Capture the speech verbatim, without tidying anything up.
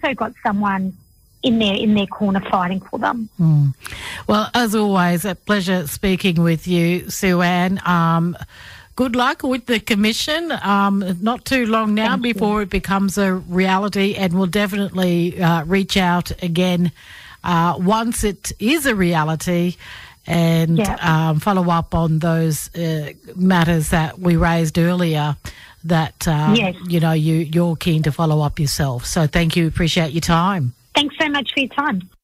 also got someone in their in their corner fighting for them. Mm. Well, as always, a pleasure speaking with you, Sue-Ann. Um, good luck with the commission. Um, not too long now Thank before you. it becomes a reality, and we'll definitely uh, reach out again uh, once it is a reality and Yeah. um, follow up on those uh, matters that we raised earlier that, um, Yes. you know, you, you're keen to follow up yourself. So thank you. Appreciate your time. Thanks so much for your time.